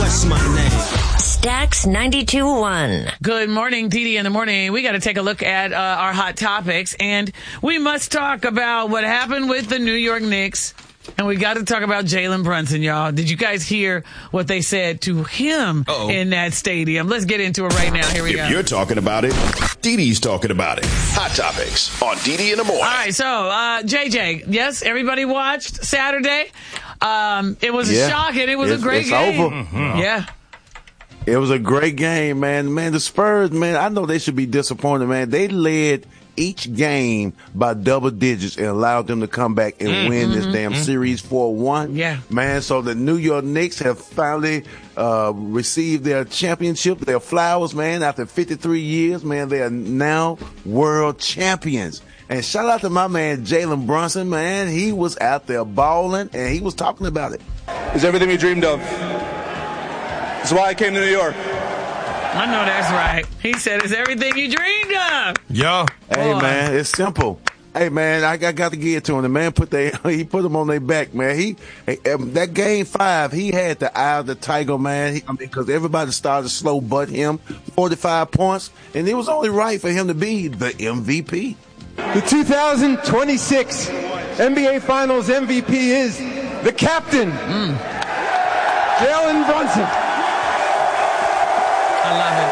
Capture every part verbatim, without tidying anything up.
What's my name? Stax ninety-two point one. Good morning, Dee Dee in the morning. We got to take a look at uh, our hot topics, and we must talk about what happened with the New York Knicks, and we got to talk about Jalen Brunson, y'all. Did you guys hear what they said to him Uh-oh. in that stadium? Let's get into it right now. Here we if go. If you're talking about it, Dee Dee's talking about it. Hot topics on Dee Dee in the morning. All right, so uh, J J, yes, everybody watched Saturday. Um, it was yeah. a shock, and it was it's, a great it's game. Over. Mm-hmm. Yeah. It was a great game, man. Man, the Spurs, man, I know they should be disappointed, man. They led each game by double digits and allowed them to come back and mm-hmm. win this damn mm-hmm. series four one. Yeah. Man, so the New York Knicks have finally uh, received their championship, their flowers, man. After fifty-three years, man, they are now world champions. And shout out to my man, Jalen Brunson, man. He was out there balling, and he was talking about it. It's everything we dreamed of. That's why I came to New York. I know that's right. He said it's everything you dreamed of. Yeah. Hey, Boy. man, it's simple. Hey, man, I, I got to give it to him. The man put they he put them on their back, man. He um, that game five, he had the eye of the tiger, man. He, I mean, because everybody started to slow butt him, forty-five points, and it was only right for him to be the M V P. The two thousand twenty-six N B A Finals M V P is the captain, mm. Jalen Brunson. I love it.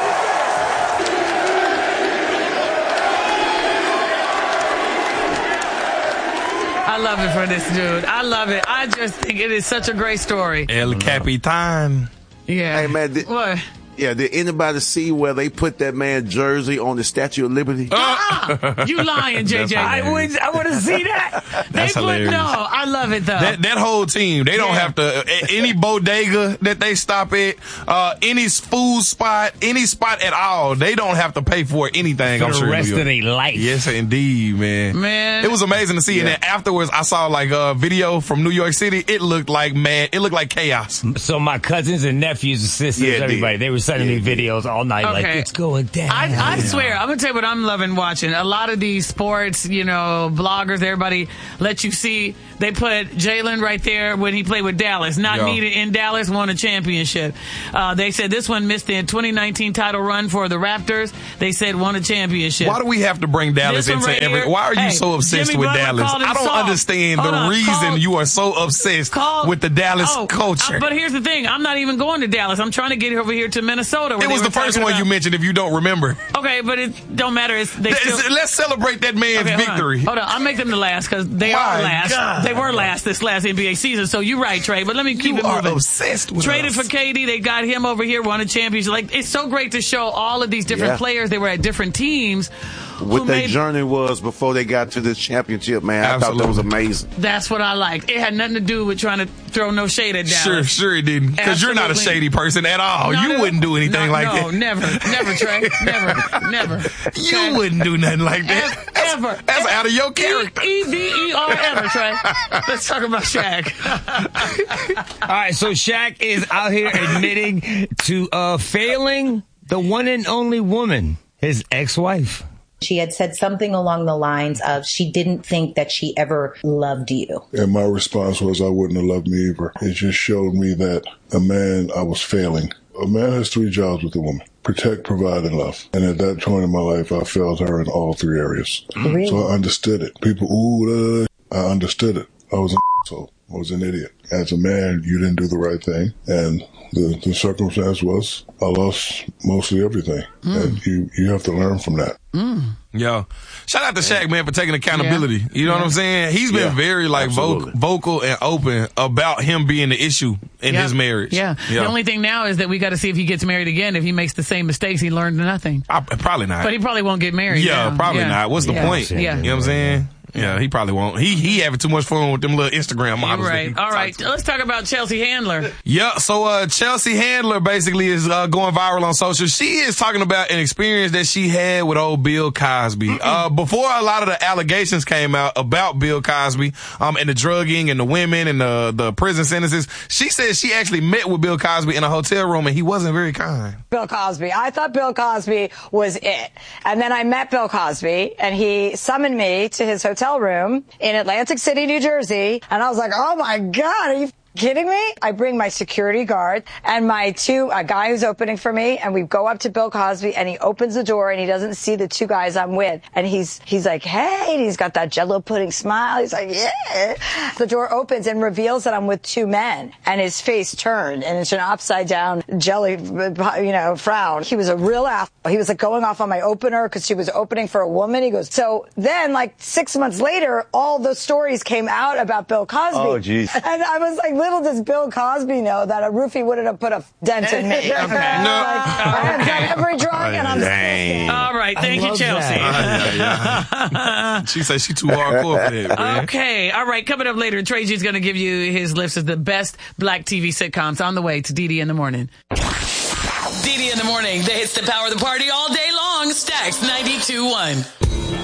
I love it for this dude. I love it. I just think it is such a great story. El Capitan. Yeah. Hey, man. Did, what? Yeah, did anybody see where they put that man's jersey on the Statue of Liberty? Ah, you lying, J J. I would I want to see that. They put, hilarious. no, I love it, though. That, that whole team, they don't yeah. have to, any bodega that they stop at, uh, any food spot, any spot at all, they don't have to pay for anything, for I'm the sure. the rest of their life. Yes, indeed, man. Man. It was amazing to see. Yeah. And then afterwards, I saw like a video from New York City. It looked like, man, it looked like chaos. So my cousins and nephews and sisters, yeah, everybody, dude. they were sending yeah, me videos all night, okay. like, it's going down. I, I swear, I'm going to tell you what I'm loving watching. A lot of these sports, you know, bloggers, everybody let you see, they put Jalen right there when he played with Dallas. Not Yo. needed in Dallas, won a championship. Uh, they said this one missed the twenty nineteen title run for the Raptors. They said won a championship. Why do we have to bring Dallas This one into right every... here, Why are you hey, so obsessed Jimmy with Butler Dallas? called him I don't soft. understand Hold the on, reason call, you are so obsessed call, with the Dallas oh, culture. Uh, but here's the thing. I'm not even going to Dallas. I'm trying to get over here to Minnesota. It was the first one about, you mentioned, if you don't remember. Okay, but it don't matter. It's, they still, Let's celebrate that man's okay, hold victory. On. Hold on. I'll make them the last because they My are last. God. They were last this last N B A season. So you're right, Trey. But let me keep you it are moving. Obsessed with Traded us. for K D. They got him over here, won a championship. Like, it's so great to show all of these different Yeah. players. They were at different teams. What their made, journey was before they got to this championship, man. I Absolutely. thought that was amazing. That's what I liked. It had nothing to do with trying to throw no shade at Dallas. Sure, sure it didn't. Because you're not a shady person at all. Not you at wouldn't all. do anything no, like no, that. No, never. Never, Trey. Never. Never. You okay? wouldn't do nothing like that. Ever. ever. That's ever. out of your character. E V E R ever, Trey. Let's talk about Shaq. All right, so Shaq is out here admitting to uh, failing the one and only woman, his ex-wife. She had said something along the lines of she didn't think that she ever loved you. And my response was, I wouldn't have loved me either. It just showed me that a man, I was failing. A man has three jobs with a woman: protect, provide, and love. And at that point in my life, I failed her in all three areas. Really? So I understood it. People, ooh, uh, I understood it. I was an asshole. I was an idiot. As a man, you didn't do the right thing. And the, the circumstance was I lost mostly everything. Mm. And you, you have to learn from that. Mm. Yo, shout out to Shaq, man, for taking accountability. Yeah. You know yeah. what I'm saying? He's been yeah. very like vocal, vocal and open about him being the issue in yeah. his marriage. Yeah. yeah. The only thing now is that we got to see if he gets married again. If he makes the same mistakes, he learned nothing. I, probably not. But he probably won't get married. Yeah, now. probably yeah. not. What's the yeah. point? Yeah. You know what I'm saying? Yeah, he probably won't. He he having too much fun with them little Instagram models. Right. All right. Let's talk about Chelsea Handler. Yeah. So uh, Chelsea Handler basically is uh, going viral on social. She is talking about an experience that she had with old Bill Cosby. Mm-hmm. Uh, before a lot of the allegations came out about Bill Cosby um, and the drugging and the women and the, the prison sentences, she said she actually met with Bill Cosby in a hotel room and he wasn't very kind. Bill Cosby. I thought Bill Cosby was it. And then I met Bill Cosby and he summoned me to his hotel room in Atlantic City, New Jersey, and I was like, oh my God, are you Kidding me? I bring my security guard and my two, a guy who's opening for me, and we go up to Bill Cosby, and he opens the door, and he doesn't see the two guys I'm with. And he's, he's like, hey, and he's got that Jell-O pudding smile. He's like, yeah. The door opens and reveals that I'm with two men, and his face turned, and it's an upside down jelly, you know, frown. He was a real ass. He was like going off on my opener because she was opening for a woman. He goes, so then like six months later, all the stories came out about Bill Cosby. Oh, jeez. And I was like, little does Bill Cosby know that a roofie wouldn't have put a dent in me. Okay. No. Like, I have done every drug, and I'm Dang. All right. Thank you, Chelsea. Yeah, yeah. She said she too hardcore for that, man. Okay. All right. Coming up later, Trey G's going to give you his list of the best black T V sitcoms on the way to D D in the morning. D D in the morning. The hits that power the party all day long. Stacks ninety-two point one.